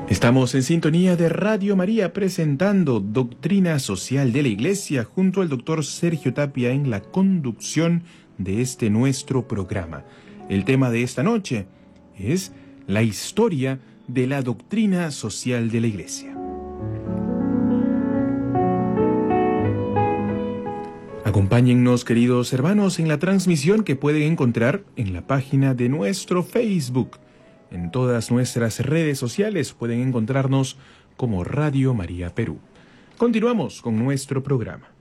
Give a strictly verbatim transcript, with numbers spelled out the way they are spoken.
Estamos en sintonía de Radio María presentando Doctrina Social de la Iglesia junto al doctor Sergio Tapia en la conducción de este nuestro programa. El tema de esta noche es la historia de la doctrina social de la Iglesia. Acompáñennos, queridos hermanos, en la transmisión que pueden encontrar en la página de nuestro Facebook. En todas nuestras redes sociales pueden encontrarnos como Radio María Perú. Continuamos con nuestro programa.